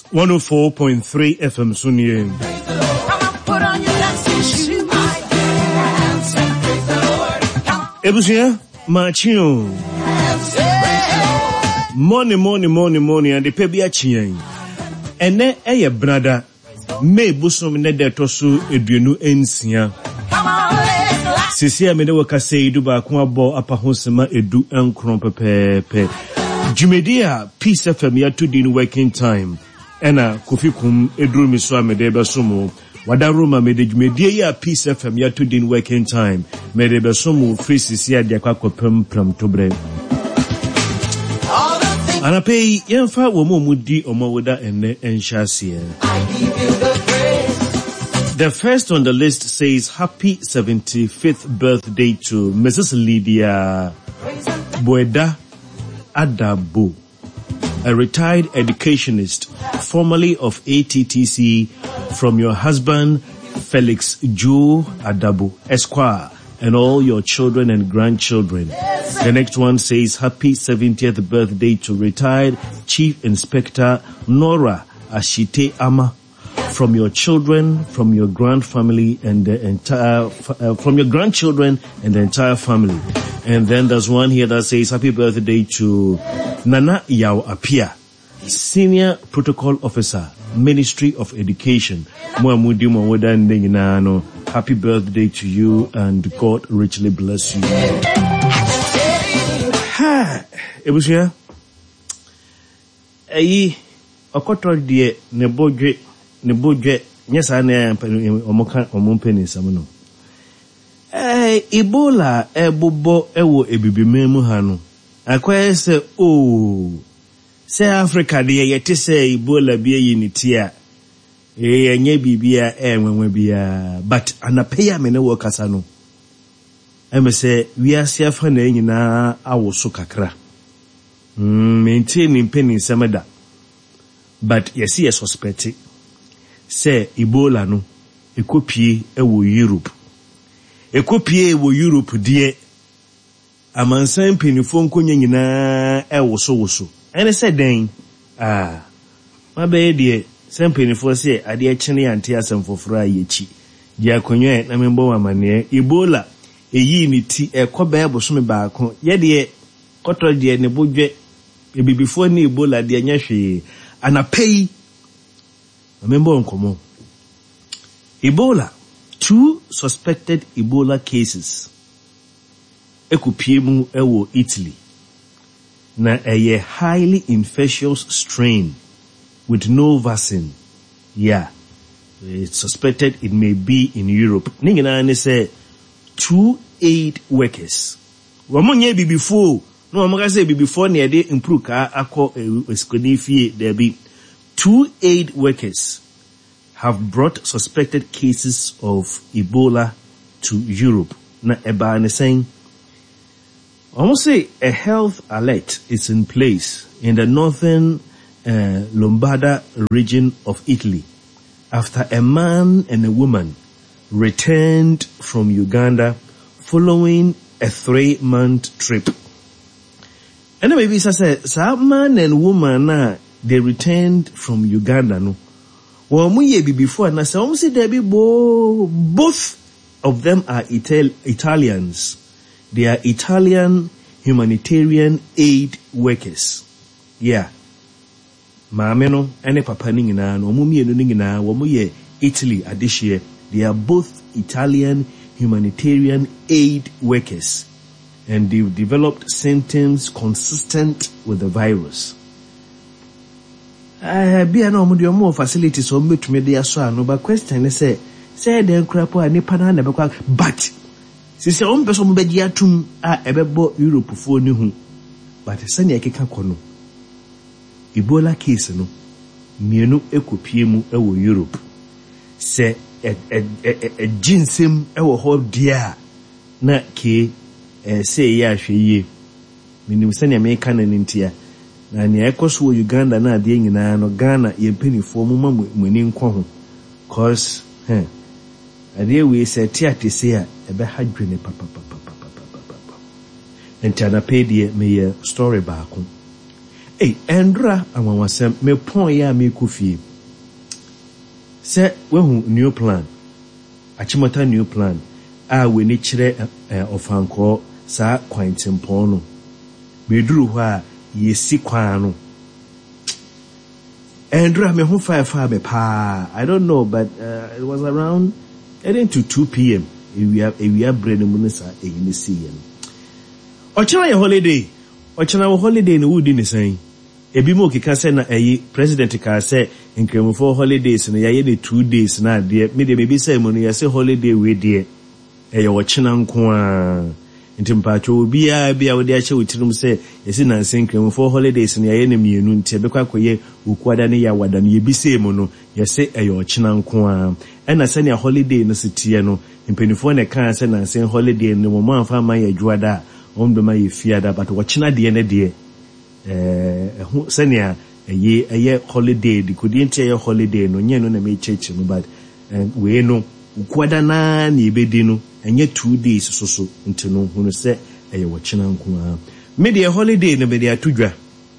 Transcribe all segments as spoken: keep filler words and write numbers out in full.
one oh four point three F M Sunye. Ebusia Machino. Morning, morning, morning, morning, and the pebia chien. And then a brother may bosom in the tosu eduenu ensia. Sisia me de waka say du ba ko abo apahosema edu enkron pepepe. Jumedia Peace F M ya to din working time. Ena kofikum edru mi so amede be somo. Wada Roma me de Jumedia ya Peace F M ya to din working time. Me de be somo free sisia de akwa pram tobre. Anapei yemfa wo mo mudi omowoda ene enhyasie. The first on the list says happy seventy-fifth birthday to Missus Lydia Boeda Adabo, a retired educationist, formerly of A T T C, from your husband Felix Joe Adabo Esquire, and all your children and grandchildren. The next one says happy seventieth birthday to retired Chief Inspector Nora Ashite Ama, from your children, from your grand family and the entire, uh, from your grandchildren and the entire family. And then there's one here that says happy birthday to Nana Yao Apia, Senior Protocol Officer, Ministry of Education. Happy birthday to you and God richly bless you. Ha! Ebusia. Eyi okoto die nebodwe nebodwe nyesa na omoka omompeni samuno. Eh Ebola ebobo ewo ebibimemu hanu. Akwaye se o se Africa de yete se Ebola bia yinitia. Eh enye bibia enwenwe bia but anapeya me ne wo kasa no. Eme se wiase afa na nyina awoso kakra. Mm maintain penny semeda. But yes yes suspect say Ebola no ekopie ewo Europe. Ekopie ewo Europe die amansan penifo nkonya nyina ewoso woso. Ene se den ah mabe die sem penifo se ade akene ante asemfoforo ayechi. Di akonyo na membo amane Ebola eyi ni ti ekoba eboso baako ye de kotro de ne bodwe ebibifo ni Ebola de nyahwe anapei remember onkomo Ebola, two suspected Ebola cases ekupiemu ewo Italy na a highly infectious strain with no vaccine. Yeah, it's suspected it may be in Europe. Ningina ne say two aid workers wamonye bi before no amaga say bi before ne dey improve ka akọ eskonifie there be two aid workers have brought suspected cases of Ebola to Europe. Na eba ne saying almost say a health alert is in place in the northern uh, Lombarda region of Italy after a man and a woman returned from Uganda following a three-month trip. And maybe say, some man and woman uh, they returned from Uganda. No, well, we before na say, almost they be both of them are Ital- Italians. They are Italian humanitarian aid workers. Yeah. Maame no ene papa ni nyina no omumi enu ni nyina wo ye Italy adishie. They are both Italian humanitarian aid workers and they've developed symptoms consistent with the virus. Uh, be an omudio more facilities or meet me there so no but question is say say den krapo ani pana na bekwa but si say on person be dia tum a ebebo Europe fo ni hu but sani ekeka kono Ebola case no mienu ekopie mu ewo Europe se e e e ginsem ewo ho dia na ke eh say ya hweye minim sani me kan nintia na ne ekoso Uganda na ade nyina no Ghana ye penifo mu ma muni nko ho cause eh ade we say tiate say a ebe hadwene papa papa papa papa enti ana pedie me ye story baako Hey, Andra, I want to say, me point ya me kufi. Say, we hu new plan. Achimota new plan. Ah, we need chire of anko sa kwantim pono. Me duru hwa yesi kwano. Andra, me hu fire fire me pa. I don't know, but uh, it was around heading to two p.m. We have we have brain munisa in the sea. Ochana your holiday. Ochana your holiday no would in the same. Ebi mo kika say na eh president ka say nkremfo holidays no yaye the two days na de me de maybe say mo no ya say holiday we de eh yo china nko a ntimpacho obi a bia wo de a che wotirum say yesi na nkremfo holidays no yaye na mienu nti be kwa koye okuada ne ya wada no ye bi say mo no ye say eh yo china nko a ena say na holiday no sitie no mpenifo na kan say na say holiday no mo amfa man ya juada on do ma ye fiada but wo china de ne de eh senia eye eye holiday di kudinti eye holiday no nye no na me church no but we no kwada na na ebedi no enye two days so so nti no hunu se eye wo china nko a me de holiday no be de atudwa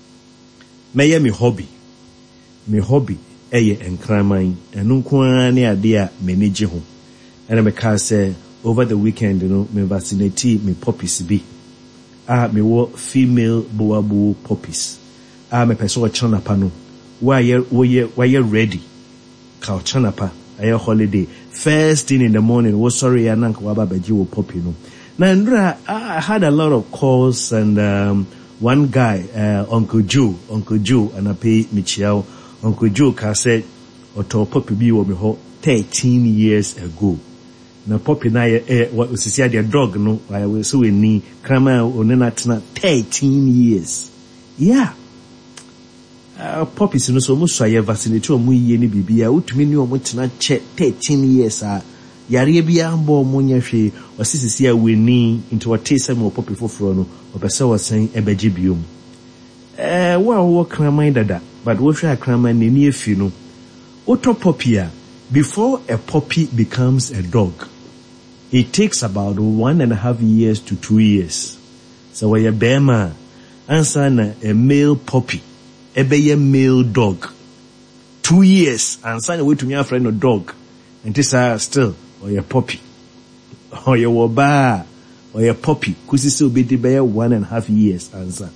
me ye me hobby me hobby eye enkraman enu nko a ne ade a manage ho ena me ka say over the weekend no me vaccinate me puppies bi ah me wo female boabu puppies ah me person wa chanapa no why we why ready ka chanapa aye holiday first thing in the morning wo sorry ya nanka wa babaji wo puppy no na ndra I had a lot of calls and um, one guy uh, Uncle Joe Uncle Joe and I pay Michiao Uncle Joe ka said oto puppy bi wo me ho thirteen years ago na puppy na eh what was see their dog no I will so we ni krama onena tena thirteen years yeah uh, puppies no so mo so ye vaccinate o mo yiye ni bibia utumi ni o mo tena che thirteen years a yare bia mbo mo nya hwe osisisi a we ni into what taste mo puppy foforo no opese wo sen ebeji biom eh wa wo krama dada but wo hwe krama ni ni efi no oto puppy a before a puppy becomes a dog, it takes about one and a half years to two years. So when you're Bema, answer na a male puppy, a be a male dog. Two years, answer na way to me a friend of dog. And this are still, or your puppy. Or your waba, or your puppy. Kusi so be the one and a half years, answer.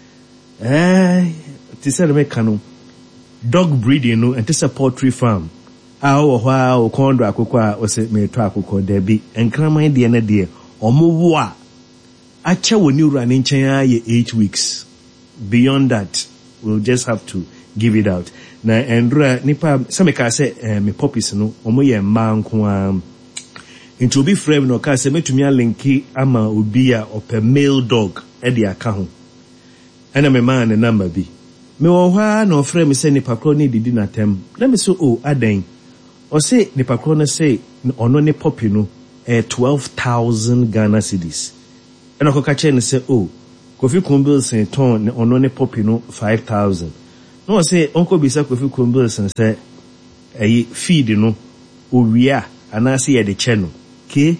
Eh, this is a mekano. Dog breeding, no, and this a poultry farm. Awo hwa o kondo akokwa o se me to akokọ debi enkraman de na de omowo a acha woni ura ne nchen aye eight weeks. Beyond that we'll just have to give it out na endura nipa se me ka se eh, me puppies no omo ye mma nko a into obi frame no ka se metumi a linki ama obi a ope male dog e de aka ho ana me man ne number bi me wo hwa no frame se nipa kro ne didi na tem na me so o adan o say nipa kro no say ono ne puppy no eh twelve thousand Ghana cedis ena ko ka che ne say oh Kofi Kumbilson ton ono ne puppy no five thousand no say onko bisa Kofi Kumbilson say eh feed no owia anase ye de che no ke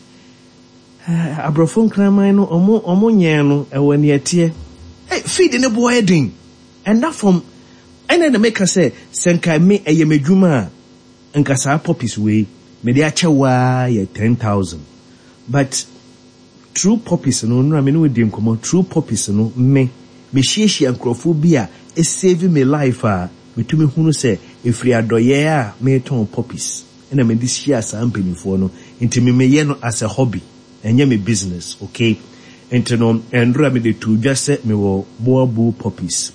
abrofon kraman no omo omo nyen no ewo ne atie eh feed ne boy din and that from and then the maker say senkai me eye medwuma nkasa puppies we me dey achewa ye ten thousand but true puppies no no me no dey nkomo true puppies no me me hiehyia nkrofo bi a e save me life a metumi hunu say efri adoye a me ton puppies and me this share some penifo no nti me me no as a hobby enye me business okay nti no endura me dey to just say me wo boabu puppies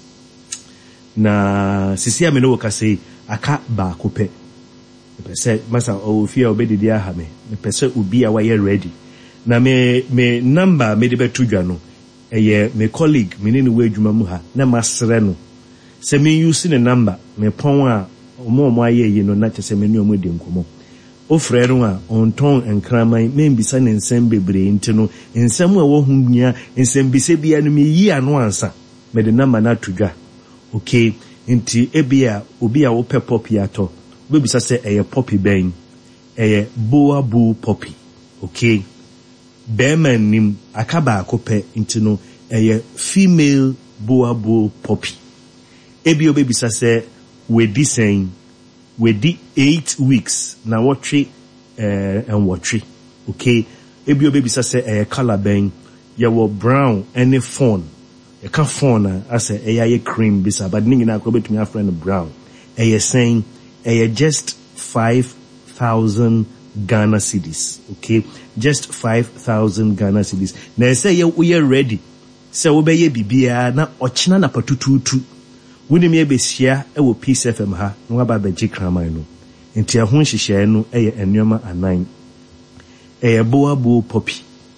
na sisi ame no kase aka ba kope pese masa o fia obedi aha me pese ubi a waye ready na me me number me de betudwa no eye me colleague me ni we adwuma mu ha na masre no se me use ne number me pon a omo omo aye yi no na tese me ni omo de nkomo o frɛ no a onton enkraman me mbisa ne nsɛm bebre nti no nsɛm a wo hunya nsɛm bise bia no me yi ano ansa me de number na tudwa okay nti ebia obi a wo pe poppy ato we bisa say eye poppy ben eye boabu poppy okay beman nim akaba akope nti no eye female boabo poppy. Ebi obebisa say we di saying we di eight weeks na watry eh and watry. Okay. Ebi obebisa say eh color ben ye wo brown any phone. You can phone as a eh cream bisa but ningi na ko betumi afra no brown. Eh saying eh just five thousand Ghana cedis. Okay, just five thousand Ghana cedis. Na say ye we ready. Say we be ye bibia na ochina na patututu. Wuni me be share e wo Peace F M ha no aba be kraman no. Enti ehun hihye no e enwema anan. E boabo poppy.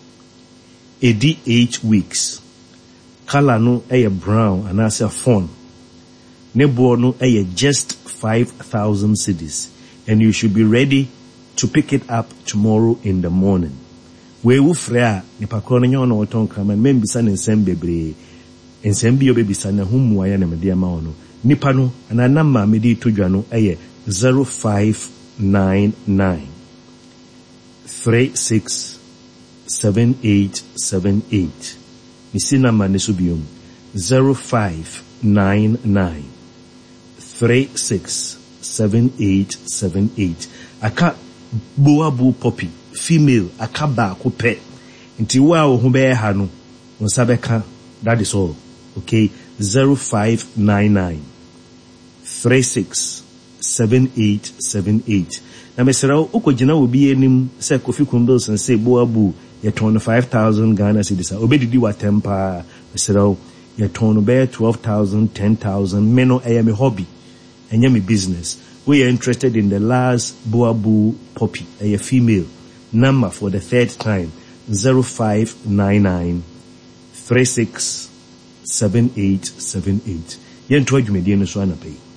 Edi eight weeks. Color no e brown and as a phone. Ne bo no e just five thousand cedis. And you should be ready to pick it up tomorrow in the morning. We will frere nipa krono nyo no oton kraman membisa ne nsem bebre nsem bi obebisa na humu aya na media ma ono nipa no ana number me di todwa no eye zero five nine nine three six seven eight seven eight misi number ne so biom zero five nine nine three six seven eight seven eight. Aka boabo poppy female akaba ko pe nti wa wo ho be ha no nsabeka. That is all. Okay, zero five nine nine three six seven eight seven eight. Na mesera okogina obi enim se Kofi Kumbills and say boabo ye turn five thousand Ghana cedis obedidi wa tempa mesera ye turn be twelve thousand ten thousand meno eh me hobby enye me business. We are interested in the last boabo poppy, a female. Number for the third time, zero five nine nine three six seven eight seven eight. Yen to adwumedi no so anapay.